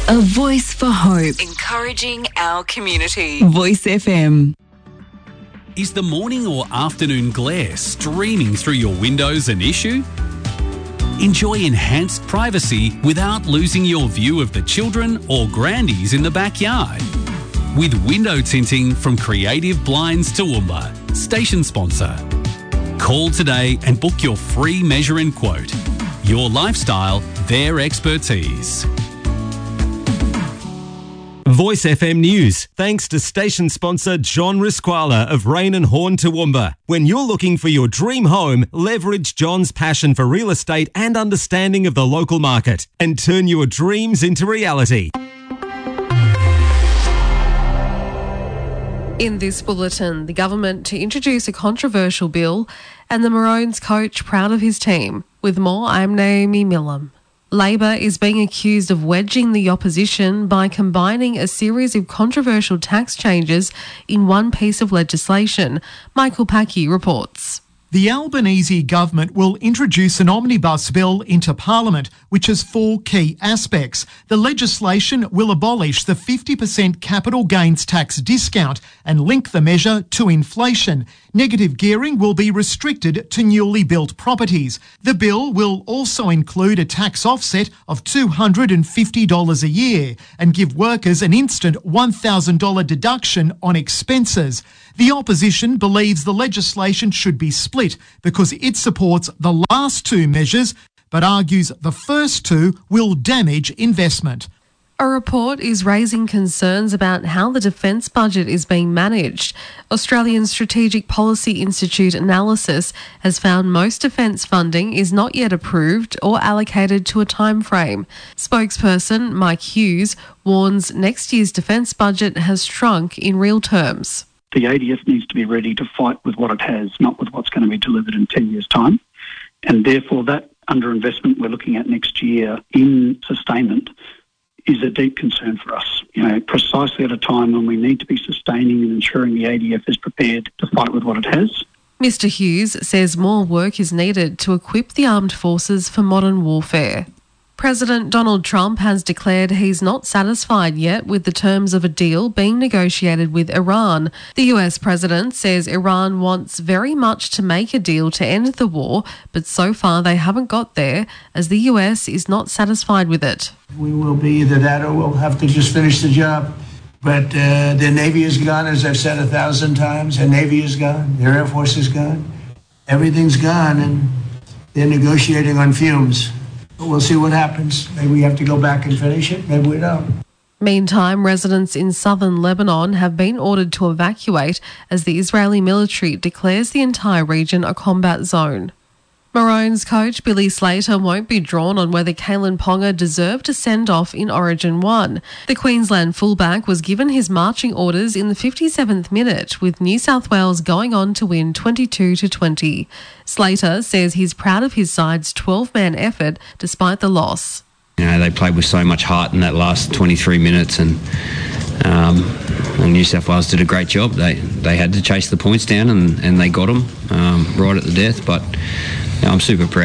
A voice for hope. Encouraging our community. Voice FM. Is the morning or afternoon glare streaming through your windows an issue? Enjoy enhanced privacy without losing your view of the children or grandies in the backyard. With window tinting from Creative Blinds Toowoomba, station sponsor. Call today and book your free measure and quote. Your lifestyle, their expertise. Voice FM News, thanks to station sponsor John Risquala of Rain and Horn Toowoomba. When you're looking for your dream home, leverage John's passion for real estate and understanding of the local market and turn your dreams into reality. In this bulletin, the government to introduce a controversial bill and the Maroons coach proud of his team. With more, I'm Naomi Millam. Labor is being accused of wedging the opposition by combining a series of controversial tax changes in one piece of legislation. Michael Packey reports. The Albanese government will introduce an omnibus bill into Parliament, which has four key aspects. The legislation will abolish the 50% capital gains tax discount and link the measure to inflation. Negative gearing will be restricted to newly built properties. The bill will also include a tax offset of $250 a year and give workers an instant $1,000 deduction on expenses. The opposition believes the legislation should be split because it supports the last two measures but argues the first two will damage investment. A report is raising concerns about how the defence budget is being managed. Australian Strategic Policy Institute analysis has found most defence funding is not yet approved or allocated to a time frame. Spokesperson Mike Hughes warns next year's defence budget has shrunk in real terms. The ADF needs to be ready to fight with what it has, not with what's going to be delivered in 10 years' time. And therefore that underinvestment we're looking at next year in sustainment is a deep concern for us, precisely at a time when we need to be sustaining and ensuring the ADF is prepared to fight with what it has. Mr Hughes says more work is needed to equip the armed forces for modern warfare. President Donald Trump has declared he's not satisfied yet with the terms of a deal being negotiated with Iran. The US president says Iran wants very much to make a deal to end the war, but so far they haven't got there, as the US is not satisfied with it. We will be either that or we'll have to just finish the job. But their Navy is gone, as I've said 1,000 times. Their Navy is gone. Their Air Force is gone. Everything's gone, and they're negotiating on fumes. We'll see what happens. Maybe we have to go back and finish it. Maybe we don't. Meantime, residents in southern Lebanon have been ordered to evacuate as the Israeli military declares the entire region a combat zone. Maroons coach Billy Slater won't be drawn on whether Kalen Ponga deserved a send-off in Origin 1. The Queensland fullback was given his marching orders in the 57th minute, with New South Wales going on to win 22-20. Slater says he's proud of his side's 12-man effort despite the loss. They played with so much heart in that last 23 minutes and New South Wales did a great job. They had to chase the points down and they got them right at the death, but I'm super proud.